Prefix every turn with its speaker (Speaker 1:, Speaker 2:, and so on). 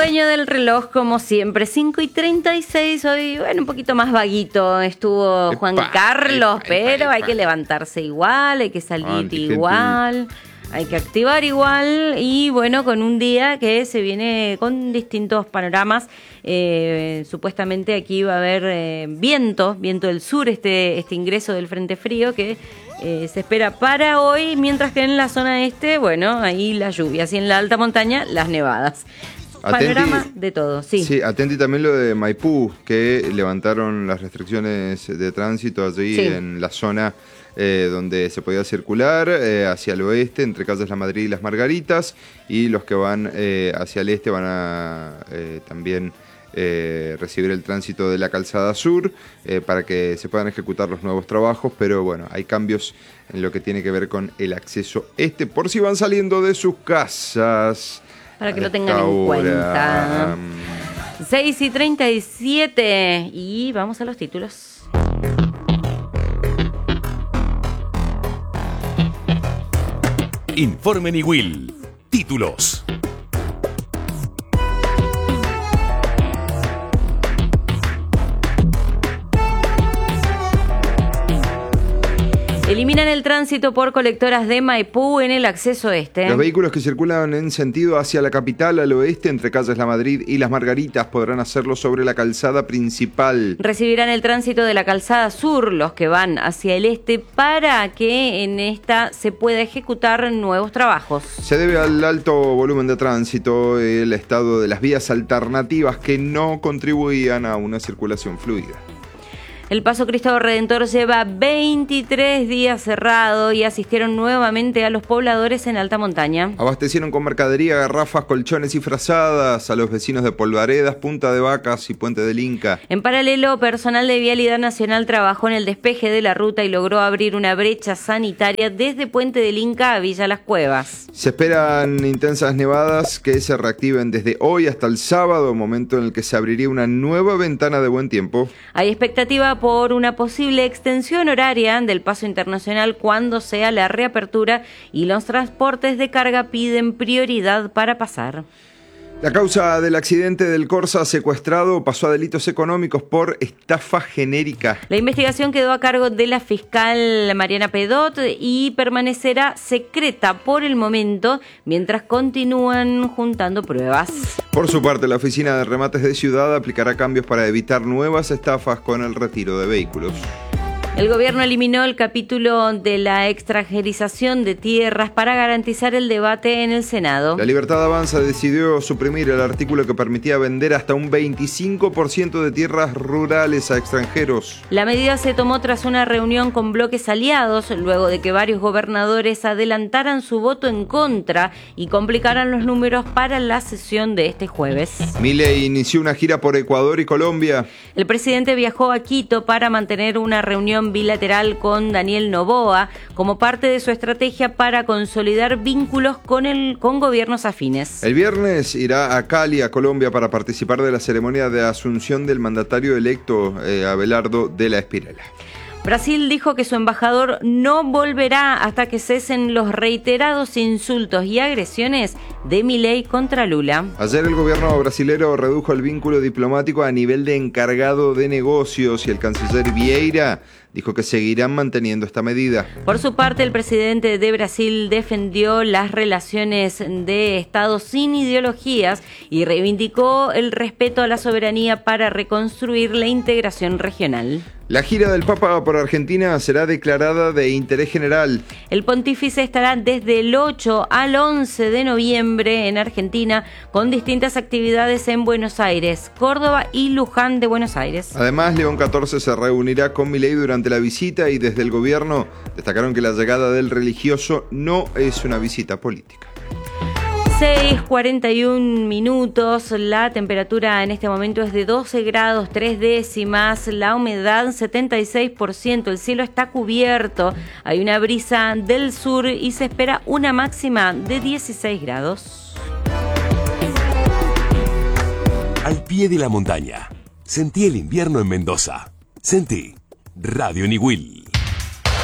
Speaker 1: dueño del reloj, como siempre, 5:36. Hoy, bueno, un poquito más vaguito estuvo Juan Carlos, pero hay que levantarse igual, hay que salir igual, hay que activar igual. Y bueno, con un día que se viene con distintos panoramas. Supuestamente aquí va a haber viento del sur, este ingreso del frente frío que se espera para hoy, mientras que en la zona este, bueno, ahí las lluvias y en la alta montaña las nevadas. Panorama de todo, sí. Sí,
Speaker 2: atenti también lo de Maipú, que levantaron las restricciones de tránsito allí en la zona donde se podía circular hacia el oeste, entre Calles La Madrid y Las Margaritas, y los que van hacia el este van a también recibir el tránsito de la calzada sur para que se puedan ejecutar los nuevos trabajos, pero bueno, hay cambios en lo que tiene que ver con el acceso este, por si van saliendo de sus casas.
Speaker 1: Para que lo tengan en cuenta. 6:37 y vamos a los títulos.
Speaker 3: Informe Niwil. Títulos.
Speaker 1: Eliminan el tránsito por colectoras de Maipú en el acceso este.
Speaker 2: Los vehículos que circulan en sentido hacia la capital al oeste, entre Calles La Madrid y Las Margaritas, podrán hacerlo sobre la calzada principal.
Speaker 1: Recibirán el tránsito de la calzada sur los que van hacia el este para que en esta se pueda ejecutar nuevos trabajos.
Speaker 2: Se debe al alto volumen de tránsito, el estado de las vías alternativas que no contribuían a una circulación fluida.
Speaker 1: El Paso Cristo Redentor lleva 23 días cerrado y asistieron nuevamente a los pobladores en alta montaña.
Speaker 2: Abastecieron con mercadería, garrafas, colchones y frazadas a los vecinos de Polvaredas, Punta de Vacas y Puente del Inca.
Speaker 1: En paralelo, personal de Vialidad Nacional trabajó en el despeje de la ruta y logró abrir una brecha sanitaria desde Puente del Inca a Villa Las Cuevas.
Speaker 2: Se esperan intensas nevadas que se reactiven desde hoy hasta el sábado, momento en el que se abriría una nueva ventana de buen tiempo.
Speaker 1: Hay expectativa por una posible extensión horaria del paso internacional cuando sea la reapertura y los transportes de carga piden prioridad para pasar.
Speaker 2: La causa del accidente del Corsa secuestrado pasó a delitos económicos por estafa genérica.
Speaker 1: La investigación quedó a cargo de la fiscal Mariana Pedot y permanecerá secreta por el momento mientras continúan juntando pruebas.
Speaker 2: Por su parte, la Oficina de Remates de Ciudad aplicará cambios para evitar nuevas estafas con el retiro de vehículos.
Speaker 1: El gobierno eliminó el capítulo de la extranjerización de tierras para garantizar el debate en el Senado.
Speaker 2: La Libertad Avanza decidió suprimir el artículo que permitía vender hasta un 25% de tierras rurales a extranjeros.
Speaker 1: La medida se tomó tras una reunión con bloques aliados, luego de que varios gobernadores adelantaran su voto en contra y complicaran los números para la sesión de este jueves.
Speaker 2: Milei inició una gira por Ecuador y Colombia.
Speaker 1: El presidente viajó a Quito para mantener una reunión bilateral con Daniel Noboa como parte de su estrategia para consolidar vínculos con gobiernos afines.
Speaker 2: El viernes irá a Cali, a Colombia, para participar de la ceremonia de asunción del mandatario electo Abelardo de la Espriella.
Speaker 1: Brasil dijo que su embajador no volverá hasta que cesen los reiterados insultos y agresiones de Milei contra Lula.
Speaker 2: Ayer el gobierno brasilero redujo el vínculo diplomático a nivel de encargado de negocios y el canciller Vieira dijo que seguirán manteniendo esta medida.
Speaker 1: Por su parte, el presidente de Brasil defendió las relaciones de Estado sin ideologías y reivindicó el respeto a la soberanía para reconstruir la integración regional.
Speaker 2: La gira del Papa por Argentina será declarada de interés general.
Speaker 1: El pontífice estará desde el 8 al 11 de noviembre en Argentina con distintas actividades en Buenos Aires, Córdoba y Luján de Buenos Aires.
Speaker 2: Además, León XIV se reunirá con Milei durante la visita y desde el gobierno destacaron que la llegada del religioso no es una visita política.
Speaker 1: 6:41, la temperatura en este momento es de 12 grados 3 décimas, la humedad 76%, el cielo está cubierto, hay una brisa del sur y se espera una máxima de 16 grados.
Speaker 3: Al pie de la montaña, sentí el invierno en Mendoza, sentí Radio Niwil.